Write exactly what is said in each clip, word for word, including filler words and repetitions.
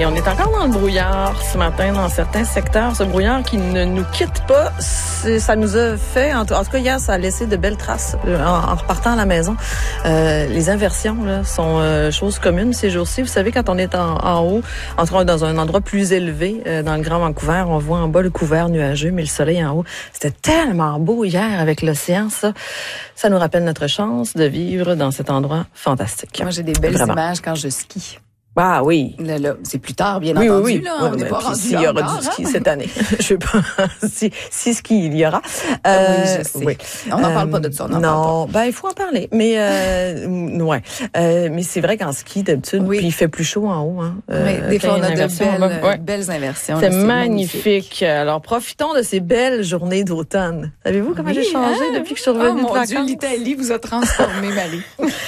Et on est encore dans le brouillard ce matin dans certains secteurs. Ce brouillard qui ne nous quitte pas, ça nous a fait, en tout, en tout cas hier, ça a laissé de belles traces en, en repartant à la maison. Euh, les inversions là, sont euh, chose commune ces jours-ci. Vous savez, quand on est en, en haut, en tout cas dans un endroit plus élevé, euh, dans le Grand Vancouver, on voit en bas le couvert nuageux, mais le soleil en haut. C'était tellement beau hier avec l'océan, ça. Ça nous rappelle notre chance de vivre dans cet endroit fantastique. Moi, j'ai des belles Vraiment. images quand je skie. Ah oui. Là, là, c'est plus tard, bien oui, entendu. Oui, oui. Là, oui, on n'est pas rendu s'il y aura encore, du ski hein? cette année. Je sais pas si, si ski il y aura. Euh, oui, je sais. Oui. On n'en euh, parle pas de ça. On en non, parle pas. Ben il faut en parler. Mais euh, ouais. Euh, mais c'est vrai qu'en ski d'habitude, oui. Puis il fait plus chaud en haut. Hein. Euh, oui, des fois on a de belles, ouais. belles inversions. C'est là, magnifique. magnifique. Alors profitons de ces belles journées d'automne. Savez-vous comment oui, j'ai changé hein? depuis que je suis revenue oh, de mon vacances? Dieu, l'Italie vous a transformé, Marie.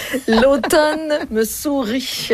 L'automne me sourit.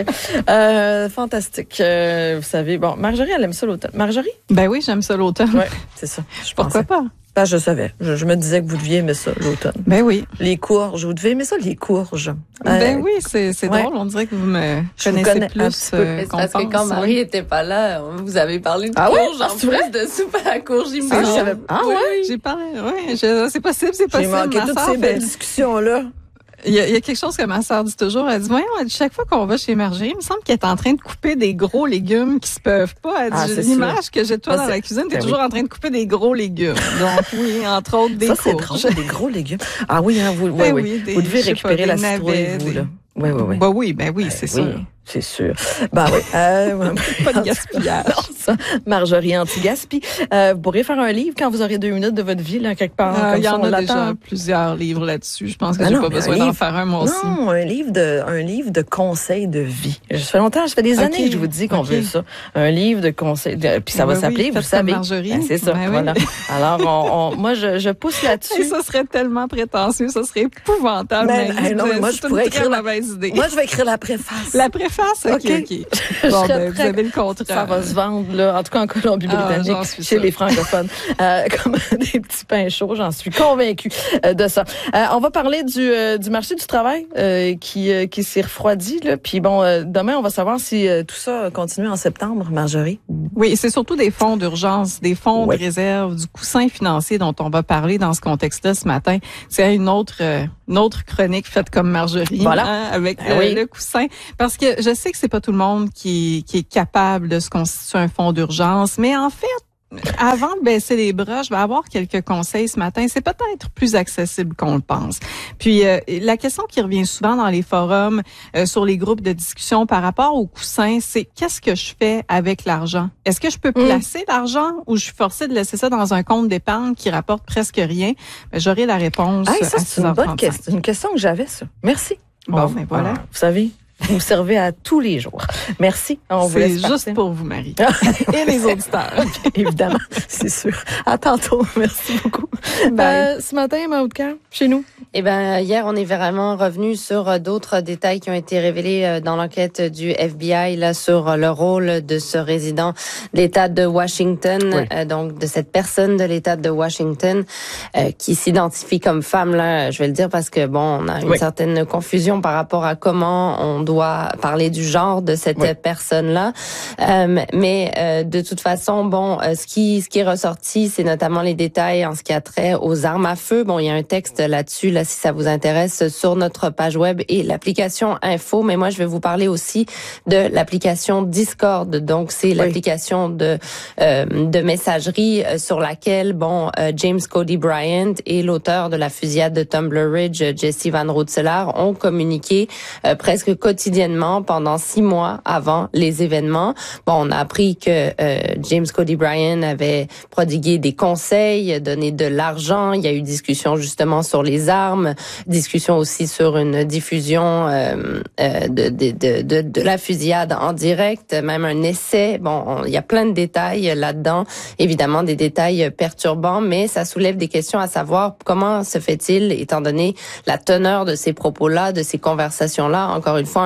Euh, fantastique. Euh, vous savez, bon, Marjorie, elle aime ça l'automne. Marjorie? Ben oui, j'aime ça l'automne. Oui, c'est ça. Je Pourquoi pensais. pas? Ben, je savais. Je, je me disais que vous deviez aimer ça, l'automne. Ben oui. Les courges. Vous devez aimer ça, les courges. Ben euh, oui, c'est, c'est ouais. drôle. On dirait que vous me je connaissez vous plus euh, qu'on parce pense. que quand Marie oui. était pas là, vous avez parlé de ah courges ouais? en plus de soupe à la courge. Ah, savais... ah ouais? Oui, j'ai parlé. Oui, je... c'est possible, c'est possible. J'ai manqué toutes ces belles discussions-là. Il y, a, il y a quelque chose que ma sœur dit toujours. Elle dit, voyons, elle dit, chaque fois qu'on va chez Marjorie, il me semble qu'elle est en train de couper des gros légumes qui se peuvent pas. Elle dit, ah, l'image que j'ai de toi ah, dans la cuisine, t'es ben toujours oui. en train de couper des gros légumes. Donc oui, entre autres des ça, courges. C'est drôle, des gros légumes. Ah oui, hein, vous, ben oui, oui. Des, vous devez récupérer pas, la citrouille, vous, là. Oui, oui, oui. Ben oui, ben oui, ben c'est oui. sûr. C'est sûr. Ben oui. Euh, pas de gaspillage. Non, ça, Marjorie anti-gaspi. Euh, vous pourriez faire un livre quand vous aurez deux minutes de votre vie, là, quelque part. Euh, comme il y ça, en on a l'attend. déjà plusieurs livres là-dessus. Je pense que ah j'ai non, pas besoin d'en livre, faire un, moi aussi. Non, un livre de, un livre de conseils de vie. Ça fait longtemps, ça fait des années okay. que je vous dis qu'on okay. veut ça. Un livre de conseils, de, puis ça ben va s'appeler, oui, vous savez. Marjorie. Ben, c'est ça, ben voilà. Oui. Alors, on, on, moi, je, je pousse là-dessus. Et ça serait tellement prétentieux, ça serait épouvantable. Ben, mais, non, mais moi, je pourrais écrire la mauvaise idée. Moi, je vais écrire la préface. La préface, ok, ok. okay. Bon, ben, vous avez le contraire. Ça va se vendre, là, en tout cas en Colombie-Britannique, ah, chez sûr. les francophones, euh, comme des petits pains chauds, j'en suis convaincue euh, de ça. Euh, on va parler du, euh, du marché du travail euh, qui, euh, qui s'est refroidi. Là. Puis bon, euh, demain, on va savoir si euh, tout ça continue en septembre, Marjorie. Oui, c'est surtout des fonds d'urgence, des fonds oui. de réserve, du coussin financier dont on va parler dans ce contexte-là ce matin. C'est une autre, euh, une autre chronique faite comme Marjorie, voilà. hein, avec ben le, oui. le coussin. Parce que je sais que c'est pas tout le monde qui, qui est capable de se constituer un fonds d'urgence, mais en fait, avant de baisser les bras, je vais avoir quelques conseils ce matin. C'est peut-être plus accessible qu'on le pense. Puis, euh, la question qui revient souvent dans les forums, euh, sur les groupes de discussion par rapport au coussin, c'est qu'est-ce que je fais avec l'argent? Est-ce que je peux placer mmh. l'argent ou je suis forcée de laisser ça dans un compte d'épargne qui rapporte presque rien? Ben, j'aurai la réponse hey, ça, à c'est une bonne question. Une question que j'avais, ça. Merci. Bon, ben voilà. Vous savez, vous me servez à tous les jours. Merci. On vous c'est laisse juste partir. Pour vous, Marie. Et les auditeurs. Évidemment, c'est sûr. À tantôt. Merci beaucoup. Euh, ce matin, Maud-Cœur, chez nous. Eh ben, hier, on est vraiment revenu sur d'autres détails qui ont été révélés dans l'enquête du F B I là sur le rôle de ce résident de l'État de Washington, oui. euh, donc de cette personne de l'État de Washington euh, qui s'identifie comme femme là. Je vais le dire parce que bon, on a une oui. certaine confusion par rapport à comment on doit parler du genre de cette oui. personne-là. Euh, mais euh, de toute façon, bon, euh, ce qui ce qui est ressorti, c'est notamment les détails en ce qui a trait aux armes à feu. Bon, il y a un texte là-dessus. Là, si ça vous intéresse, sur notre page web et l'application Info. Mais moi, je vais vous parler aussi de l'application Discord. Donc, c'est oui. l'application de euh, de messagerie sur laquelle, bon, euh, James Cody Bryant et l'auteur de la fusillade de Tumbler Ridge, Jesse Van Rensselaer, ont communiqué euh, presque quotidiennement pendant six mois avant les événements. Bon, on a appris que euh, James Cody Bryant avait prodigué des conseils, donné de l'argent. Il y a eu discussion justement sur les armes. Discussion aussi sur une diffusion euh, euh, de, de, de, de, de la fusillade en direct, même un essai. Bon, on, il y a plein de détails là-dedans, évidemment des détails perturbants, mais ça soulève des questions à savoir comment se fait-il, étant donné la teneur de ces propos-là, de ces conversations-là, encore une fois,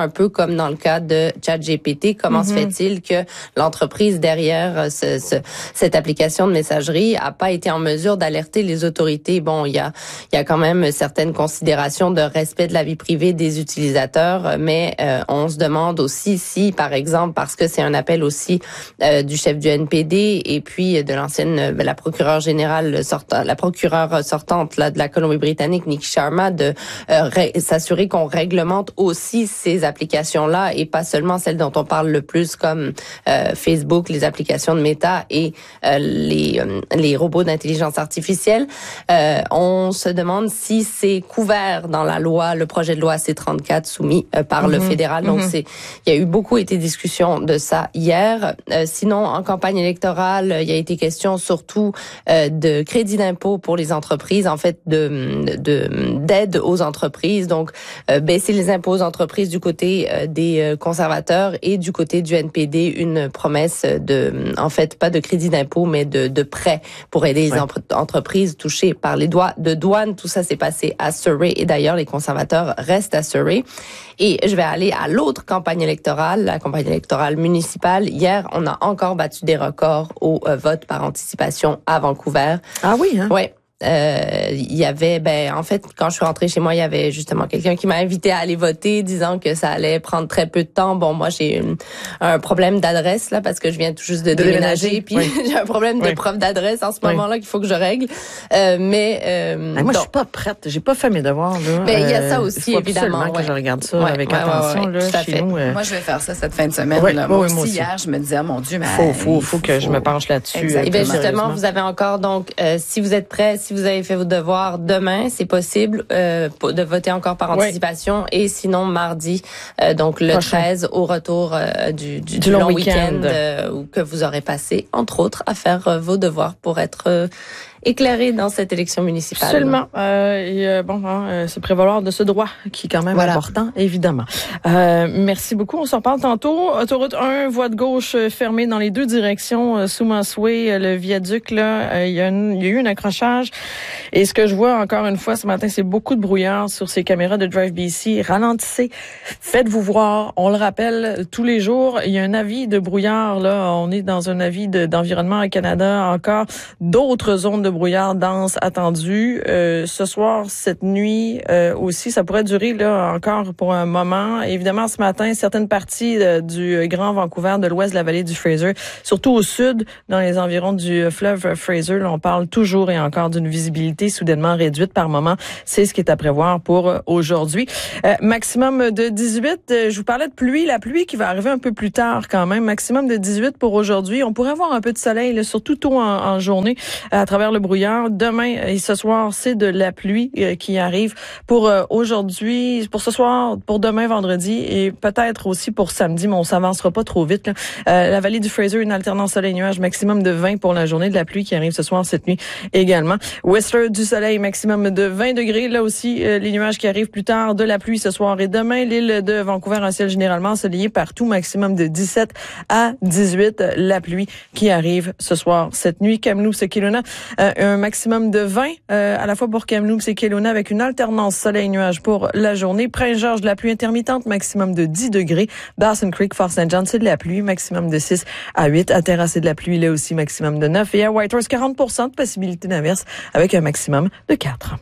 un peu comme dans le cas de ChatGPT. Comment mm-hmm. se fait-il que l'entreprise derrière ce, ce, cette application de messagerie a pas été en mesure d'alerter les autorités? Bon, il y a, il y a quand même certaines considérations de respect de la vie privée des utilisateurs, mais euh, on se demande aussi si, par exemple, parce que c'est un appel aussi euh, du chef du N P D et puis de l'ancienne, euh, la procureure générale sortante, la procureure sortante là de la Colombie-Britannique, Nikki Sharma, de euh, ré- s'assurer qu'on réglemente aussi ces applications-là et pas seulement celles dont on parle le plus comme euh, Facebook, les applications de Meta et euh, les euh, les robots d'intelligence artificielle. Euh, on se demande si c'est couvert dans la loi, le projet de loi C trente-quatre soumis euh, par mm-hmm. le fédéral. Donc mm-hmm. c'est, il y a eu beaucoup été discussion de ça hier. Euh, sinon, en campagne électorale, il y a été question surtout euh, de crédit d'impôt pour les entreprises, en fait de, de d'aide aux entreprises. Donc euh, baisser les impôts aux entreprises du côté euh, des euh, conservateurs et du côté du N P D, une promesse de, en fait pas de crédit d'impôt mais de, de prêt pour aider les ouais. em- entreprises touchées par les droits de douane. Tout ça s'est passé à Surrey et d'ailleurs les conservateurs restent à Surrey. Et je vais aller à l'autre campagne électorale, la campagne électorale municipale. Hier, on a encore battu des records au euh, vote par anticipation à Vancouver. Ah oui, hein? Ouais. Euh, il y avait, ben, en fait, quand je suis rentrée chez moi, il y avait justement quelqu'un qui m'a invité à aller voter, disant que ça allait prendre très peu de temps. Bon, moi, j'ai une, un problème d'adresse, là, parce que je viens tout juste de, de déménager, puis oui. j'ai un problème oui. de preuve d'adresse en ce oui. moment-là qu'il faut que je règle. Euh, mais, euh, ah, moi, donc, je suis pas prête. J'ai pas fait mes devoirs, là. Ben, il y a ça aussi, il faut évidemment. Absolument ouais. que je regarde ça ouais, avec ouais, attention, ouais, ouais, là, tout à chez fait. nous. Euh... Moi, je vais faire ça cette fin de semaine, ouais, là. Ouais, moi ouais, aussi, moi aussi, hier, je me disais, oh mon Dieu, mais. Faut, faut, faut que je me penche là-dessus. Et bien, justement, vous avez encore, donc, euh, si vous êtes prêts, si vous avez fait vos devoirs demain, c'est possible euh, de voter encore par anticipation oui. et sinon mardi, euh, donc le Prochain. treize, au retour euh, du, du, du, du long, long week-end, week-end euh, que vous aurez passé, entre autres, à faire euh, vos devoirs pour être euh, éclairé dans cette élection municipale. Absolument. Euh, et euh, bon, hein, euh, se prévaloir de ce droit qui est quand même voilà. important, évidemment. Euh, merci beaucoup. On s'en parle tantôt. Autoroute un, voie de gauche fermée dans les deux directions. Euh, sous Massoué, euh, le viaduc, là, euh, il y a une, il y a eu un accrochage. Et ce que je vois encore une fois ce matin, c'est beaucoup de brouillard sur ces caméras de Drive B C. Ralentissez. Faites-vous voir. On le rappelle tous les jours. Il y a un avis de brouillard, là. On est dans un avis de, d'environnement au Canada. Encore d'autres zones de brouillard dense attendu. Euh, ce soir, cette nuit euh, aussi, ça pourrait durer là encore pour un moment. Évidemment, ce matin, certaines parties euh, du Grand Vancouver, de l'ouest de la vallée du Fraser, surtout au sud, dans les environs du fleuve Fraser, là, on parle toujours et encore d'une visibilité soudainement réduite par moment. C'est ce qui est à prévoir pour euh, aujourd'hui. Euh, maximum de dix-huit. Euh, je vous parlais de pluie. La pluie qui va arriver un peu plus tard quand même. Maximum de dix-huit pour aujourd'hui. On pourrait avoir un peu de soleil, là, surtout tôt en, en journée, à travers le brouillard. Demain et ce soir, c'est de la pluie euh, qui arrive pour euh, aujourd'hui, pour ce soir, pour demain vendredi et peut-être aussi pour samedi, mais on s'avancera pas trop vite. Là. Euh, la vallée du Fraser, une alternance soleil-nuage, maximum de vingt pour la journée, de la pluie qui arrive ce soir, cette nuit également. Whistler, du soleil, maximum de vingt degrés. Là aussi, euh, les nuages qui arrivent plus tard, de la pluie ce soir et demain. L'île de Vancouver, un ciel généralement ensoleillé partout, maximum de dix-sept à dix-huit. La pluie qui arrive ce soir, cette nuit. Kamloops et Kelowna, euh, un maximum de vingt euh, à la fois pour Kamloops et Kelowna avec une alternance soleil-nuage pour la journée. Prince-Georges, de la pluie intermittente, maximum de dix degrés. Dawson Creek, Fort Saint John, c'est de la pluie, maximum de six à huit. À Terrasse, c'est de la pluie, là aussi, maximum de neuf. Et à Whitehorse, quarante pour cent de possibilité d'averse avec un maximum de quatre.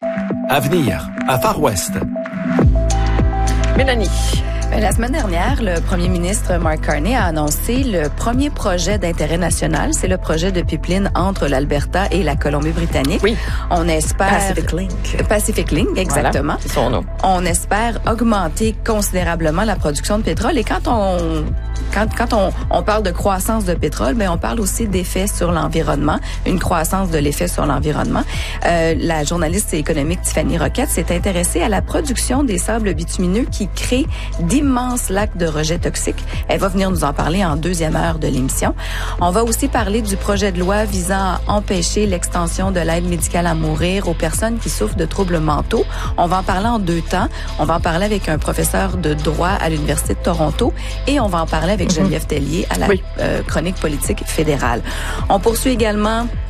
Avenir, à Far West. Mélanie. La semaine dernière, le premier ministre Mark Carney a annoncé le premier projet d'intérêt national. C'est le projet de pipeline entre l'Alberta et la Colombie-Britannique. Oui. On espère... Pacific Link. Pacific Link, exactement. Voilà, c'est son nom. On espère augmenter considérablement la production de pétrole. Et quand on... Quand, quand on, on parle de croissance de pétrole, ben on parle aussi d'effet sur l'environnement, une croissance de l'effet sur l'environnement. Euh, la journaliste économique Tiffany Roquette s'est intéressée à la production des sables bitumineux qui créent d'immenses lacs de rejets toxiques. Elle va venir nous en parler en deuxième heure de l'émission. On va aussi parler du projet de loi visant à empêcher l'extension de l'aide médicale à mourir aux personnes qui souffrent de troubles mentaux. On va en parler en deux temps. On va en parler avec un professeur de droit à l'Université de Toronto et on va en parler avec Geneviève Tellier à la oui. euh, chronique politique fédérale. On poursuit également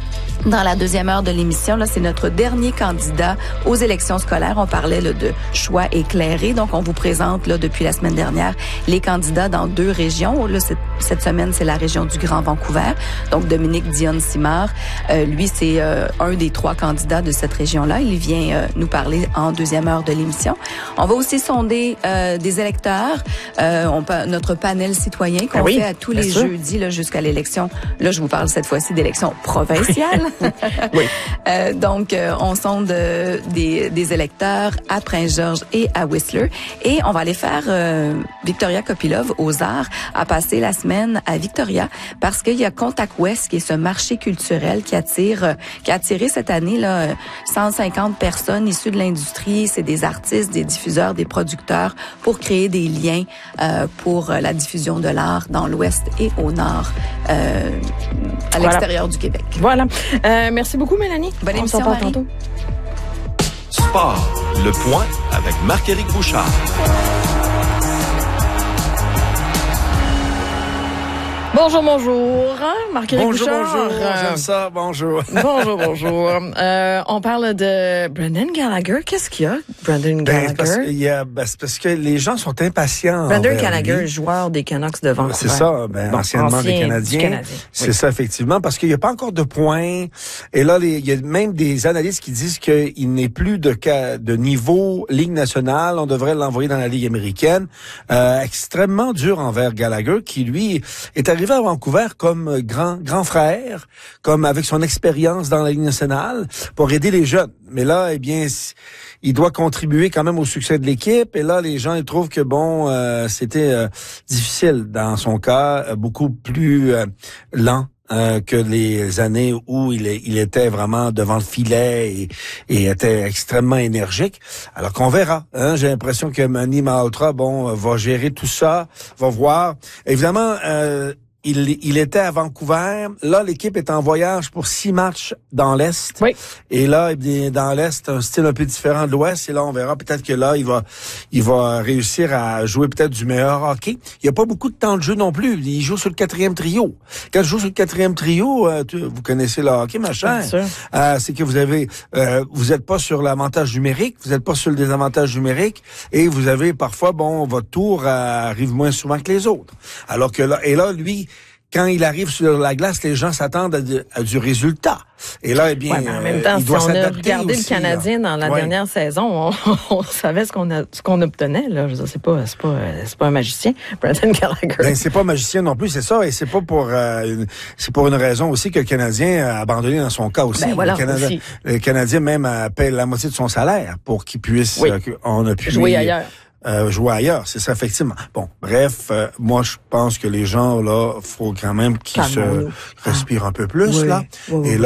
Dans la deuxième heure de l'émission, là, c'est notre dernier candidat aux élections scolaires. On parlait là, de choix éclairés. Donc, on vous présente là, depuis la semaine dernière les candidats dans deux régions. Là, cette, cette semaine, c'est la région du Grand Vancouver. Donc, Dominique Dionne-Simard, euh, lui, c'est euh, un des trois candidats de cette région-là. Il vient euh, nous parler en deuxième heure de l'émission. On va aussi sonder euh, des électeurs. Euh, on, notre panel citoyen qu'on ah oui, fait à tous les sûr. jeudis là, jusqu'à l'élection. Là, je vous parle cette fois-ci d'élection provinciale. oui. euh, donc, euh, on sonde euh, des, des électeurs à Prince-Georges et à Whistler. Et on va aller faire euh, Victoria Kopylov aux arts, à passer la semaine à Victoria, parce qu'il y a Contact West, qui est ce marché culturel qui attire, euh, qui a attiré cette année là, cent cinquante personnes issues de l'industrie. C'est des artistes, des diffuseurs, des producteurs, pour créer des liens euh, pour la diffusion de l'art dans l'Ouest et au Nord, euh, à voilà. l'extérieur du Québec. Voilà. Euh, merci beaucoup, Mélanie. Bonne On émission, s'en parle Marie. tantôt. Sport, le point avec Marc-Éric Bouchard. Bonjour, bonjour. Marc-Éric Bonjour, Bouchard. bonjour. Euh, J'aime ça. Bonjour. Bonjour, bonjour. Euh, on parle de Brendan Gallagher. Qu'est-ce qu'il y a, Brendan Ben, parce, Gallagher? qu'il y a, ben, c'est parce que les gens sont impatients. Brendan envers Gallagher, lui. joueur des Canucks de Vancouver. C'est ça, ben, Bon, anciennement ancien des du Canadiens. Canadien. C'est Oui. ça, effectivement, parce qu'il n'y a pas encore de points. Et là, les, il y a même des analystes qui disent qu'il n'est plus de, ca- de niveau Ligue nationale. On devrait l'envoyer dans la Ligue américaine. Euh, extrêmement dur envers Gallagher, qui, lui, est arrivé à Vancouver comme grand, grand frère, comme avec son expérience dans la Ligue nationale, pour aider les jeunes. Mais là, eh bien, il doit contribuer quand même au succès de l'équipe. Et là, les gens, ils trouvent que, bon, euh, c'était euh, difficile dans son cas, euh, beaucoup plus euh, lent. Euh, que les années où il, il était vraiment devant le filet et, et était extrêmement énergique. Alors qu'on verra. Hein, j'ai l'impression que Manny Malhotra, bon, va gérer tout ça, va voir. Évidemment, euh, Il, il était à Vancouver. Là, l'équipe est en voyage pour six matchs dans l'Est. Oui. Et là, eh bien, dans l'Est, un style un peu différent de l'Ouest. Et là, on verra peut-être que là, il va, il va réussir à jouer peut-être du meilleur hockey. Il n'y a pas beaucoup de temps de jeu non plus. Il joue sur le quatrième trio. Quand je joue sur le quatrième trio, euh, tu, vous connaissez le hockey, ma chère. Bien sûr. Euh, c'est que vous avez, euh, vous n'êtes pas sur l'avantage numérique, vous n'êtes pas sur le désavantage numérique, et vous avez parfois, bon, votre tour euh, arrive moins souvent que les autres. Alors que là, et là, lui, quand il arrive sur la glace, les gens s'attendent à du, à du résultat. Et là, eh bien, ouais, mais en même temps, euh, il si doit on a s'adapter regardé aussi, le Canadien là. dans la Ouais. dernière saison, on, on savait ce qu'on a, ce qu'on obtenait. Là, je veux dire, c'est pas, c'est pas, c'est pas un magicien, Brendan Gallagher. Ben, c'est pas magicien non plus, c'est ça, et c'est pas pour, euh, une, c'est pour une raison aussi que le Canadien a abandonné dans son cas aussi. Ben, voilà, le, Canada, aussi. le Canadien même euh, paie la moitié de son salaire pour qu'il puisse, Oui. euh, on a pu Jouer ailleurs. Euh, jouer ailleurs, c'est ça, effectivement. Bon, bref, euh, moi, je pense que les gens, là, faut quand même qu'ils se Calmons-nous. respirent un peu plus, Oui. là. Oui, oui. Et là,